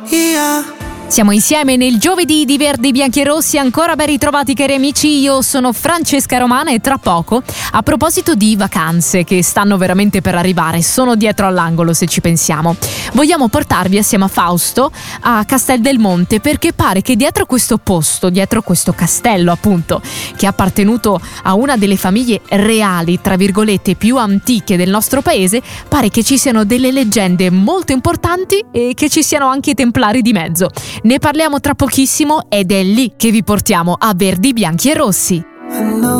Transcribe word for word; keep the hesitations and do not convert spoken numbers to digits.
Yeah. Siamo insieme nel giovedì di Verdi Bianchi e Rossi, ancora ben ritrovati cari amici, io sono Francesca Romana e tra poco, a proposito di vacanze che stanno veramente per arrivare, sono dietro all'angolo se ci pensiamo, vogliamo portarvi assieme a Fausto a Castel del Monte perché pare che dietro questo posto, dietro questo castello appunto, che è appartenuto a una delle famiglie reali, tra virgolette, più antiche del nostro paese, pare che ci siano delle leggende molto importanti e che ci siano anche i templari di mezzo. Ne parliamo tra pochissimo ed è lì che vi portiamo a Verdi Bianchi e Rossi.